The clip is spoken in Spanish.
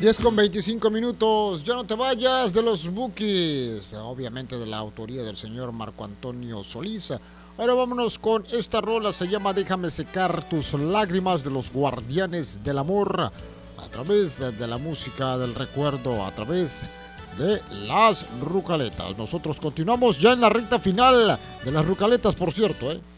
10:25. Ya no te vayas de los Bukis. Obviamente de la autoría del señor Marco Antonio Solís. Ahora vámonos con esta rola. Se llama Déjame secar tus lágrimas, de los Guardianes del Amor. A través de la música del recuerdo. A través de las Rucaletas. Nosotros continuamos ya en la recta final de las Rucaletas, por cierto,